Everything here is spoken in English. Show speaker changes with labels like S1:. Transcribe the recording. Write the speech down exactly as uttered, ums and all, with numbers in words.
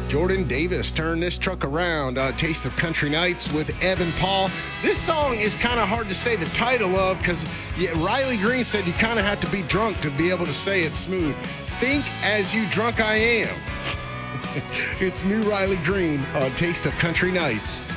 S1: Jordan Davis turned this truck around. Uh, Taste of Country Nights with Evan Paul. This song is kind of hard to say the title of because yeah, Riley Green said you kind of have to be drunk to be able to say it smooth. Think as you drunk I am. It's new Riley Green on Taste of Country Nights.